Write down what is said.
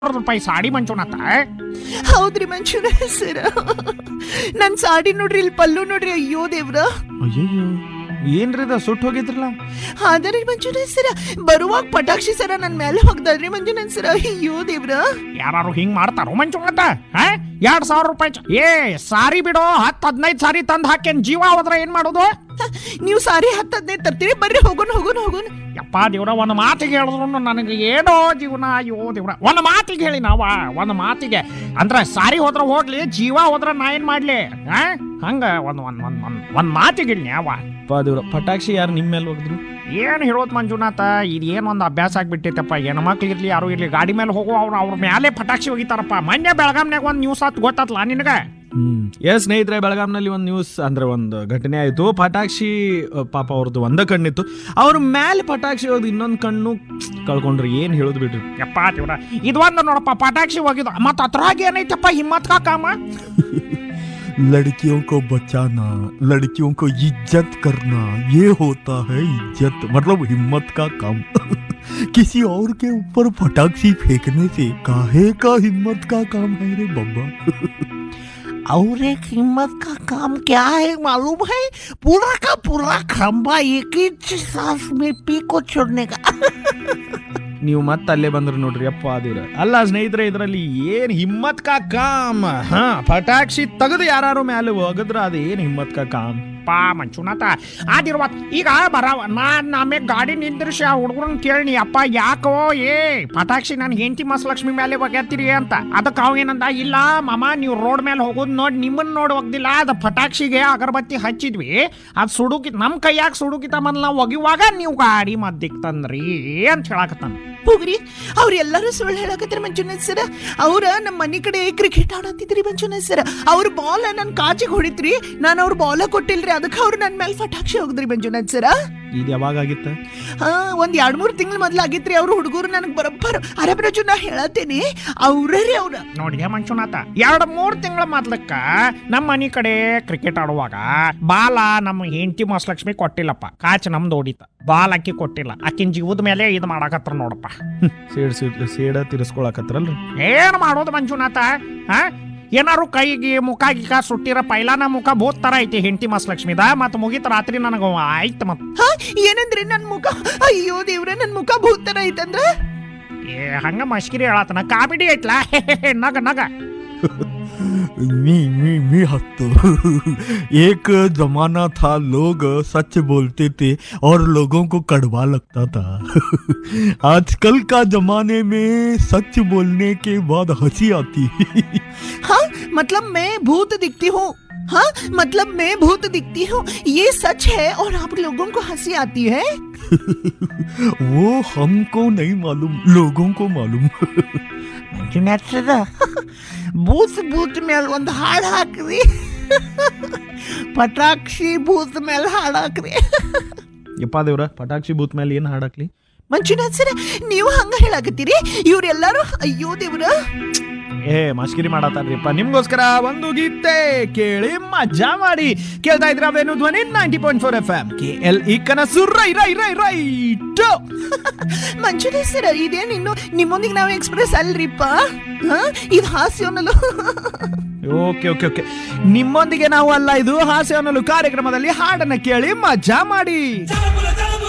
ರೂಪಾಯಿ ಸಾಡಿ ಮಂಜುನಾಥ. ಹೌದ್ರಿ ಮಂಜುನಾಥ್ ಸರ, ನನ್ ಸಾಡಿ ನೋಡ್ರಿ, ಇಲ್ಲಿ ಪಲ್ಲು ನೋಡ್ರಿ. ಅಯ್ಯೋ ದೇವ್ರ, ಅಯ್ಯಯ್ಯೋ ಏನ್ರಿ ಅದ ಸುಟ್ಟು ಹೋಗಿದ್ರಲ್ಲ? ಆದ್ರೆ ಮಂಜುನಾಥ್ ಸರ ಬರುವಾಗ ಪಟಾಕ್ಷಿ ಸರ ನನ್ ಮೇಲೆ ಹೋಗ್ದಲ್ರಿ ಮಂಜುನಾಥ್ ಸರ. ಅಯ್ಯೋ ದೇವ್ರ, ಯಾರು ಹಿಂಗ್ ಮಾಡ್ತಾರೋ ಮಂಜುನಾಥ? 2,000 ರೂಪಾಯಿ ಏ ಸಾರಿ ಬಿಡೋ, 10-15 ಸಾರಿ ತಂದ್ ಹಾಕೇನ್ ಜೀವ ಹೋದ್ರ ಏನ್ ಮಾಡೋದು? ನೀವು ಸಾರಿ 10-15 ತರ್ತೀರಿ, ಬರ್ರಿ ಹೋಗೋಣ ಹೋಗೋಣ ಹೋಗೋಣ. ಯಪ್ಪ ದೇವ್ರ, ಒಂದು ಮಾತಿಗೆ ಹೇಳಿದ್ರು ನನಗೆ ಏನೋ ಜೀವನ. ಅಯ್ಯೋ ದೇವ್ರ, ಒಂದು ಮಾತಿಗೆ ಹೇಳಿ ನಾವ, ಒಂದು ಮಾತಿಗೆ ಅಂದ್ರೆ ಸಾರಿ ಹೋದ್ರ ಹೋಗ್ಲಿ, ಜೀವ ಹೋದ್ರ ನಾ ಏನ್ ಮಾಡ್ಲಿ? ಹಂಗ ಒಂದ್ ಮಾತಿಗೆ ಹೇಳಿ ಯಾವ ದೇವ್ರ. ಪಟಾಕ್ಷಿ ಯಾರು ನಿಮ್ಮ ಮೇಲೆ ಹೋಗಿದ್ರು? ಏನ್ ಹೇಳೋದು ಮಂಜುನಾಥ, ಇದು ಒಂದು ಅಭ್ಯಾಸ ಆಗ್ಬಿಟ್ಟೈತಪ್ಪ. ಹೆಣ್ಮಕ್ಳು ಇರ್ಲಿ ಯಾರು ಇರ್ಲಿ, ಗಾಡಿ ಮೇಲೆ ಹೋಗೋ ಅವ್ರ ಮೇಲೆ ಪಟಾಕ್ಷಿ ಹೋಗಿತಾರಪ್ಪ. ಮೊನ್ನೆ ಬೆಳಗಾಂನಾಗ ಒಂದು ನ್ಯೂಸ್ ಆತ್, ಗೊತ್ತಲ್ಲ ನಿನಗ? ಎಸ್ ಸ್ನೇಹಿತರೆ, ಬೆಳಗಾಂನಲ್ಲಿ ಒಂದು ನ್ಯೂಸ್ ಅಂದ್ರೆ ಒಂದು ಘಟನೆ ಆಯಿತು. ಪಟಾಕ್ಷಿ ಪಾಪ ಅವ್ರದ್ದು ಒಂದ ಕಣ್ಣಿತ್ತು, ಅವ್ರ ಮೇಲೆ ಪಟಾಕ್ಷಿ ಹೋಗಿ ಇನ್ನೊಂದು ಕಣ್ಣು ಕಳ್ಕೊಂಡ್ರಿ. ಏನು ಹೇಳೋದು ಬಿಡ್ರಿ. ಯಪ್ಪ ದೇವ್ರ, ಇದು ಒಂದು ನೋಡಪ್ಪ, ಪಟಾಕ್ಷಿ ಹೋಗಿದ್ದು. ಮತ್ತ ಅದ್ರಾಗ ಏನೈತಪ್ಪ ಹಿಮ್ಮತ್ ಕಾ ಕಾಮ? लड़कियों को बचाना, लड़कियों को इज्जत करना, ये होता है इज्जत, मतलब हिम्मत का काम। किसी और के ऊपर पटाखी फेंकने से काहे का हिम्मत का काम है रे बब्बा? और एक हिम्मत का काम क्या है मालूम है? पूरा का पूरा खंबा एक ही सांस में पी को छोड़ने का. ನೀವು ಮತ್ತೆ ಅಲ್ಲೇ ಬಂದ್ರಿ ನೋಡ್ರಿ. ಅಪ್ಪ ದೇವ್ರ, ಅಲ್ಲ ಸ್ನೇಹಿತರೆ, ಇದರಲ್ಲಿ ಏನ್ ಹಿಮ್ಮತ್ ಕಾ ಕಾಮ್? ಪಟಾಕ್ಷಿ ತೆಗೆದು ಯಾರು ಮ್ಯಾಲೆ ಹೋಗದ್ರ ಅದು ಏನ್ ಹಿಮ್ಮತ್ ಕಾ ಕಾಮ್? ಪಾ ಮಂಜುನಾಥ, ಆದಿರುವ ಈಗ ಬರವ ನಾನ್ ಆಮೇಲೆ ಗಾಡಿ ನಿಂದ್ರಿಸಿ ಆ ಹುಡುಗರನ್ನ ಕೇಳಿ, ಅಪ್ಪ ಯಾಕೋ ಪಟಾಕ್ಷಿ ನಾನು ಹೆಂಡತಿ ಮಹಾಲಕ್ಷ್ಮಿ ಮೇಲೆ ಒಗ್ಯಾತೀರಿ ಅಂತ. ಅದಕ್ಕೆ ಅವ ಏನಂದ, ಇಲ್ಲ ಮಾಮ, ನೀವು ರೋಡ್ ಮೇಲೆ ಹೋಗೋದು ನೋಡಿ ನಿಮ್ಮನ್ನ ನೋಡಿ ಒಗ್ದಿಲ್ಲ, ಅದು ಪಟಾಕ್ಷಿಗೆ ಅಗರಬತ್ತಿ ಹಚ್ಚಿದ್ವಿ, ಅದು ಸುಡುಕಿ ನಮ್ಮ ಕೈಯಾಗ ಸುಡುಕಿತ ಮೊದಲು ನಾವು ಒಗಿವಾಗ ನೀವು ಗಾಡಿ ಮದ್ದಿಕ್ ತಂದ್ರಿ ಅಂತ ಹೇಳಕತ್ತಾನ. ಹೋಗ್ರಿ, ಅವ್ರೆಲ್ಲರೂ ಸುಳ್ಳು ಹೇಳಕತ್ತಾರೆ ಮಂಜುನಾಥ್ ಸರ. ಅವ್ರ ನಮ್ಮ ಮನೆ ಕಡೆ ಕ್ರಿಕೆಟ್ ಆಡತ್ತಿದ್ರಿ ಮಂಜುನಾಥ್ ಸರ. ಅವ್ರ ಬಾಲ್ ನನ್ ಕಾಚಿಗೆ ಹೊಡಿತ್ರಿ, ನಾನು ಅವ್ರ ಬಾಲ ಕೊಟ್ಟಿಲ್ರಿ, ಅದಕ್ಕೆ ಅವ್ರು ನನ್ನ ಮೇಲೆ ಪಟಾಕ್ಷಿ ಹೋಗಿದ್ರಿ ಮಂಜುನಾಥ್ ಸರ. ಇದು ಯಾವಾಗ ಆಗಿತ್ತ? ಒಂದ್ 2-3 ತಿಂಗಳ ಮೊದ್ಲು ಆಗಿತ್ರಿ. ಅವ್ರು ಹುಡುಗರು ನನಗೆ ಬರೋಬ್ಬರ ಅರಬ್ರಜು ನಾ ಹೇಳತ್ತೇನಿ, ಅವ್ರೇ ಅವ್ರ ನೋಡಿದೆ ಮಂಜುನಾಥ, 2-3 ತಿಂಗಳ ಮೊದ್ಲಕ್ಕ ನಮ್ಮ ಮನೆ ಕಡೆ ಕ್ರಿಕೆಟ್ ಆಡುವಾಗ ಬಾಲ ನಮ್ಮ ಹೆಂಡತಿ ಮಹಾಲಕ್ಷ್ಮಿ ಕೊಟ್ಟಿಲ್ಲಪ್ಪ, ಕಾಚ್ ನಮ್ದು ಹೊಡಿತ, ಬಾಲ್ ಅಕ್ಕಿ ಕೊಟ್ಟಿಲ್ಲ, ಅಕ್ಕಿನ ಜೀವದ ಮೇಲೆ ಇದು ಮಾಡಾಕತ್ರ ನೋಡಪ್ಪ. ಸೇಡ ತಿರ್ಸ್ಕೊಳಕತ್ರಲ್ರಿ. ಏನ್ ಮಾಡೋದು ಮಂಜುನಾಥ? ಏನಾರು ಕೈಗೆ ಮುಖ ಗಿಕ ಸುಟ್ಟಿರ ಪೈಲಾನ ಮುಖ ಭೂತ್ ತರ ಐತಿ ಹೆಂಡತಿ ಮಹಾಲಕ್ಷ್ಮಿದ. ಮತ್ ಮುಗಿತ ರಾತ್ರಿ ನನಗ ಆಯ್ತು. ಮತ್ ಏನಂದ್ರಿ ನನ್ ಮುಖ? ಅಯ್ಯೋ ದೇವ್ರೆ, ನನ್ ಮುಖ ಭೂತ್ ತರ ಐತಂದ್ರ? ಹಂಗ ಮಶ್ಕಿರಿ ಹೇಳತನ, ಕಾಮಿಡಿ ಐತ್ಲಾ. ನಗ ನಗ मी हंसतो. एक जमाना था, लोग सच बोलते थे और लोगों को कड़वा लगता था. आजकल का जमाने में सच बोलने के बाद हंसी आती है. हाँ, मतलब मैं भूत दिखती हूँ. हाँ, मतलब मैं भूत दिखती हूँ, ये सच है और आप लोगों को हंसी आती है? वो हमको नहीं मालूम, लोगों को मालूम. ಭೂತ್ ಭೂತ್ ಮೇಲೆ ಒಂದು ಹಾಡು ಹಾಕ್ರಿ. ಪಟಾಕ್ಷಿ ಭೂತ್ ಮೇಲೆ ಹಾಡು ಹಾಕ್ರಿ. ಯಪ್ಪ ದೇವ್ರ, ಪಟಾಕ್ಷಿ ಬೂತ್ ಮೇಲೆ ಏನ್ ಹಾಡಾಕ್ಲಿ? ಮಂಜುನಾಥ್ ಸರ, ನೀವು ಹಂಗ ಹೇಳಾಕತ್ತೀರಿ? ಇವ್ರೆಲ್ಲಾರು ಅಯ್ಯೋ ದೇವ್ರ. ಮಸ್ಕಿರಿ ಮಾಡತ್ತಾರ್ರಿಪ್ಪ. ನಿಮ್ಗೋಸ್ಕರ ಒಂದು ಗೀತೆ ಕೇಳಿ ಮಜಾ ಮಾಡಿ. ಕೇಳ್ತಾ ಇದ್ರ ಅವೇನು ಧ್ವನಿ 90.4 FM KLE ಕನಸು ರೈ ರೈ ರೈ ರೈಟ್. ಮಂಜುನಾಥ್ ಸರ, ಇದೇನು ಇನ್ನು ನಿಮ್ಮೊಂದಿಗೆ ನಾವು ಎಕ್ಸ್ಪ್ರೆಸ್ ಅಲ್ರಿಪ್ಪ? ಇದು ಹಾಸ್ಯವನ್ನಲು. ಓಕೆ ಓಕೆ ಓಕೆ, ನಿಮ್ಮೊಂದಿಗೆ ನಾವು ಅಲ್ಲ, ಇದು ಹಾಸ್ಯವನ್ನಲು ಕಾರ್ಯಕ್ರಮದಲ್ಲಿ ಹಾಡನ್ನ ಕೇಳಿ ಮಜಾ ಮಾಡಿ.